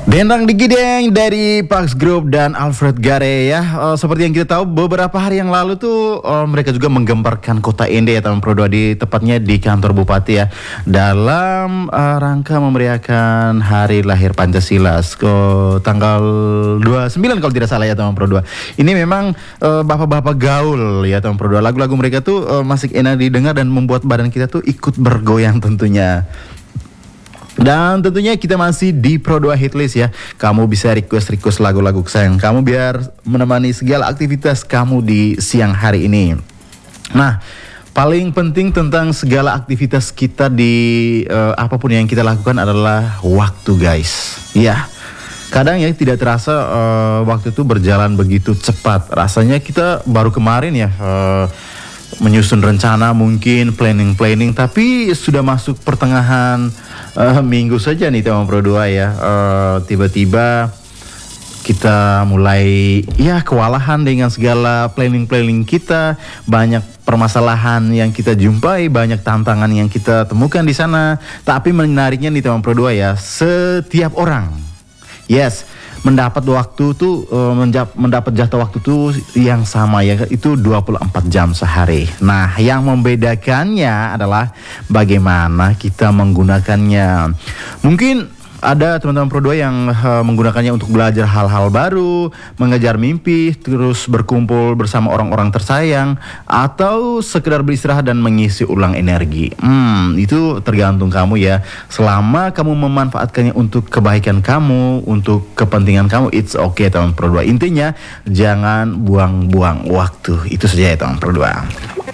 Dendang digideng dari Pax Group dan Alfred Gare ya. Seperti yang kita tahu beberapa hari yang lalu tuh mereka juga menggemparkan kota Ende ya teman Pro 2 tepatnya di kantor Bupati ya, dalam rangka memeriahkan hari lahir Pancasila tanggal 29 kalau tidak salah ya teman Pro 2. Ini memang bapak-bapak gaul ya teman Pro 2. Lagu-lagu mereka tuh masih enak didengar dan membuat badan kita tuh ikut bergoyang tentunya. Dan tentunya kita masih di Pro 2 Hitlist ya. Kamu bisa request lagu-lagu kesayangan kamu biar menemani segala aktivitas kamu di siang hari ini. Nah, paling penting tentang segala aktivitas kita di apapun yang kita lakukan adalah waktu, guys. Ya. Kadang ya tidak terasa waktu itu berjalan begitu cepat. Rasanya kita baru kemarin ya menyusun rencana, mungkin planning, tapi sudah masuk pertengahan minggu saja nih teman Pro 2 ya. Tiba-tiba kita mulai ya kewalahan dengan segala planning kita, banyak permasalahan yang kita jumpai, banyak tantangan yang kita temukan di sana. Tapi menariknya nih teman Pro 2 ya, setiap orang mendapat waktu tuh mendapat jatah waktu tuh yang sama ya, itu 24 jam sehari. Nah, yang membedakannya adalah bagaimana kita menggunakannya. Mungkin ada teman-teman Pro 2 yang menggunakannya untuk belajar hal-hal baru, mengejar mimpi, terus berkumpul bersama orang-orang tersayang, atau sekedar beristirahat dan mengisi ulang energi. Itu tergantung kamu ya. Selama kamu memanfaatkannya untuk kebaikan kamu, untuk kepentingan kamu, it's okay teman Pro 2. Intinya jangan buang-buang waktu. Itu saja ya teman Pro 2.